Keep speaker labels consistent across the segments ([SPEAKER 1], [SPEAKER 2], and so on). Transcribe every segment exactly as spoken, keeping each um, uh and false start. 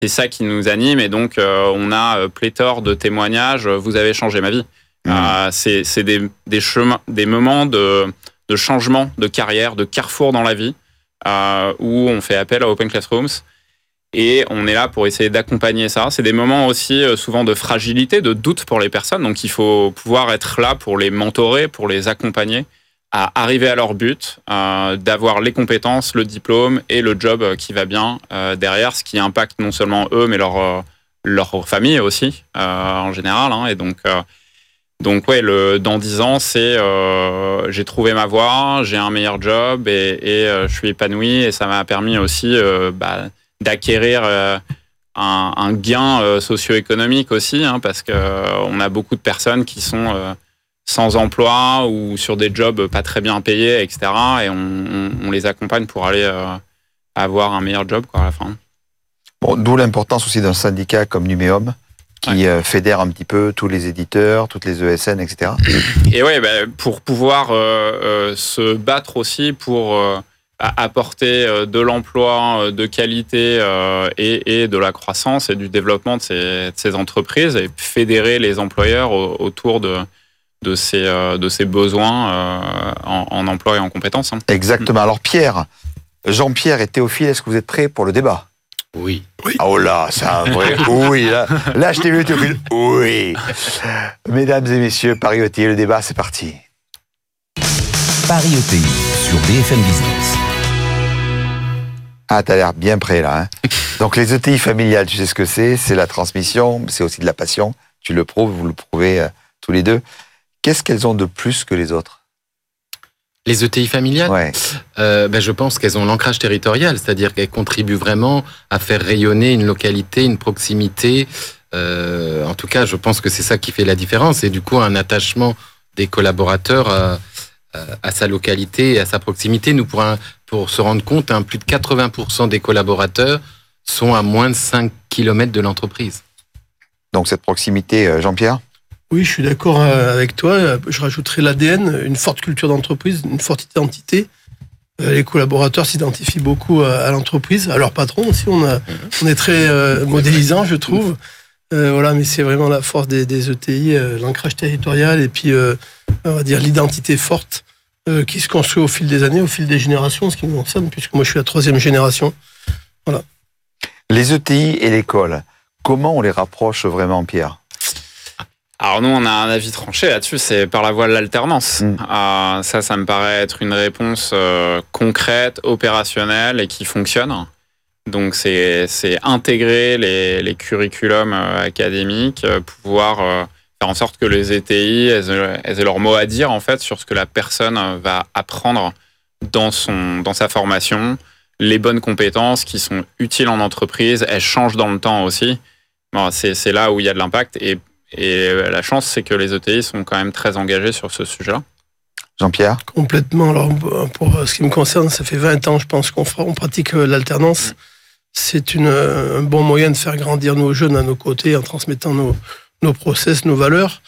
[SPEAKER 1] c'est ça qui nous anime. Et donc, euh, on a pléthore de témoignages. Vous avez changé ma vie. Mmh. Euh, c'est c'est des, des, chemins, des moments de, de changement de carrière, de carrefour dans la vie, euh, où on fait appel à Open Classrooms. Et on est là pour essayer d'accompagner ça. C'est des moments aussi euh, souvent de fragilité, de doute pour les personnes. Donc, il faut pouvoir être là pour les mentorer, pour les accompagner à arriver à leur but, euh, d'avoir les compétences, le diplôme et le job qui va bien euh, derrière, ce qui impacte non seulement eux, mais leur, euh, leur famille aussi, euh, en général. Hein. Et donc, euh, donc ouais, le, dans dix ans, c'est euh, j'ai trouvé ma voie, j'ai un meilleur job et, et euh, je suis épanoui. Et ça m'a permis aussi euh, bah, d'acquérir euh, un, un gain euh, socio-économique aussi, hein, parce qu'on euh, a beaucoup de personnes qui sont... Euh, sans emploi ou sur des jobs pas très bien payés, et cetera. Et on, on, on les accompagne pour aller euh, avoir un meilleur job quoi, à la fin.
[SPEAKER 2] Bon, d'où l'importance aussi d'un syndicat comme Numéum, qui ouais. euh, fédère un petit peu tous les éditeurs, toutes les E S N, et cetera.
[SPEAKER 1] Et oui, bah, pour pouvoir euh, euh, se battre aussi pour euh, apporter euh, de l'emploi de qualité euh, et, et de la croissance et du développement de ces, de ces entreprises et fédérer les employeurs au, autour de de ses, euh, de ses besoins euh, en, en emploi et en compétences. Hein.
[SPEAKER 2] Exactement. Alors Pierre, Jean-Pierre et Théophile, est-ce que vous êtes prêts pour le débat ?
[SPEAKER 3] Oui.
[SPEAKER 2] oui. Oh là, c'est un vrai oui. Là, là je t'ai vu Théophile. Oui. Mesdames et messieurs, Paris E T I, le débat, c'est parti.
[SPEAKER 4] Paris E T I sur B F M Business.
[SPEAKER 2] Ah, t'as l'air bien prêt là. Hein. Donc les E T I familiales, tu sais ce que c'est ? C'est la transmission, c'est aussi de la passion. Tu le prouves, vous le prouvez euh, tous les deux. Qu'est-ce qu'elles ont de plus que les autres ?
[SPEAKER 3] Les E T I familiales,
[SPEAKER 2] ouais.
[SPEAKER 3] euh, ben je pense qu'elles ont l'ancrage territorial, c'est-à-dire qu'elles contribuent vraiment à faire rayonner une localité, une proximité. Euh, en tout cas, je pense que c'est ça qui fait la différence. Et du coup, un attachement des collaborateurs à, à sa localité et à sa proximité. Nous, pour, un, pour se rendre compte, hein, plus de quatre-vingts pour cent des collaborateurs sont à moins de cinq kilomètres de l'entreprise.
[SPEAKER 2] Donc cette proximité, Jean-Pierre ?
[SPEAKER 5] Oui, je suis d'accord avec toi. Je rajouterai l'A D N, une forte culture d'entreprise, une forte identité. Les collaborateurs s'identifient beaucoup à l'entreprise, à leur patron aussi. On, a, on est très euh, modélisant, je trouve. Euh, voilà, mais c'est vraiment la force des, des E T I, euh, l'ancrage territorial et puis, euh, on va dire, l'identité forte euh, qui se construit au fil des années, au fil des générations, ce qui me concerne, puisque moi je suis la troisième génération. Voilà.
[SPEAKER 2] Les E T I et l'école, comment on les rapproche vraiment, Pierre ?
[SPEAKER 1] Alors nous, on a un avis tranché là-dessus, c'est par la voie de l'alternance. Mmh. Euh, ça, ça me paraît être une réponse euh, concrète, opérationnelle et qui fonctionne. Donc c'est, c'est intégrer les, les curriculums euh, académiques, euh, pouvoir euh, faire en sorte que les E T I elles, elles aient leur mot à dire en fait sur ce que la personne va apprendre dans son dans sa formation, les bonnes compétences qui sont utiles en entreprise, elles changent dans le temps aussi. Bon, c'est, c'est là où il y a de l'impact et Et la chance, c'est que les E T I sont quand même très engagés sur ce sujet-là.
[SPEAKER 2] Jean-Pierre ?
[SPEAKER 5] Complètement. Alors, pour ce qui me concerne, ça fait vingt ans, je pense, qu'on on pratique l'alternance. C'est une, un bon moyen de faire grandir nos jeunes à nos côtés en transmettant nos, nos process, nos valeurs.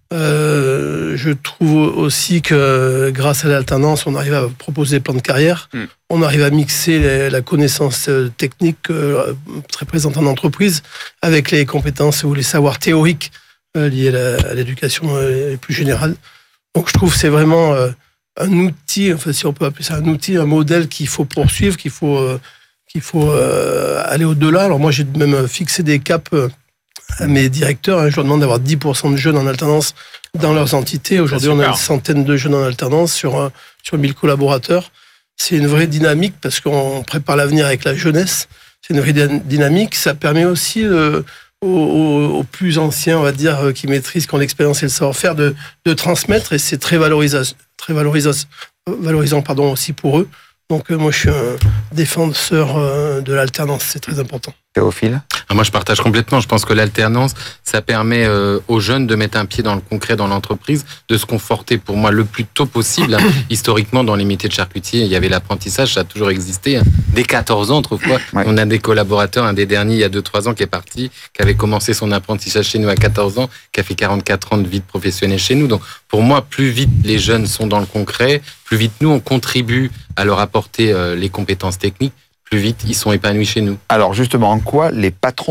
[SPEAKER 5] Euh, je trouve aussi que grâce à l'alternance, on arrive à proposer des plans de carrière. Mm. On arrive à mixer les, la connaissance technique euh, très présente en entreprise avec les compétences ou les savoirs théoriques euh, liés à, la, à l'éducation euh, plus générale. Donc je trouve que c'est vraiment euh, un outil, enfin si on peut appeler ça un outil, un modèle qu'il faut poursuivre, qu'il faut, euh, qu'il faut euh, aller au-delà. Alors moi j'ai même fixé des caps euh, à mes directeurs, hein, je leur demande d'avoir dix pour cent de jeunes en alternance dans leurs entités. Aujourd'hui, on a une centaine de jeunes en alternance sur, sur mille collaborateurs. C'est une vraie dynamique parce qu'on prépare l'avenir avec la jeunesse. C'est une vraie dynamique. Ça permet aussi euh, aux, aux, aux plus anciens, on va dire, qui maîtrisent, qui ont l'expérience et le savoir-faire, de, de transmettre. Et c'est très valorisant, très valorisant, valorisant pardon, aussi pour eux. Donc euh, moi, je suis un défenseur euh, de l'alternance. C'est très important.
[SPEAKER 2] Théophile ?
[SPEAKER 3] Ah, moi, je partage complètement. Je pense que l'alternance, ça permet euh, aux jeunes de mettre un pied dans le concret, dans l'entreprise, de se conforter, pour moi, le plus tôt possible. Hein. Historiquement, dans les métiers de charcutier, il y avait l'apprentissage, ça a toujours existé. Hein. Dès quatorze ans, autrefois, ouais. On a des collaborateurs, un des derniers, il y a deux trois ans, qui est parti, qui avait commencé son apprentissage chez nous à quatorze ans, qui a fait quarante-quatre ans de vie de professionnel chez nous. Donc, pour moi, plus vite les jeunes sont dans le concret, plus vite nous, on contribue à leur apporter euh, les compétences techniques, plus vite ils sont épanouis chez nous.
[SPEAKER 2] Alors justement, en quoi les patrons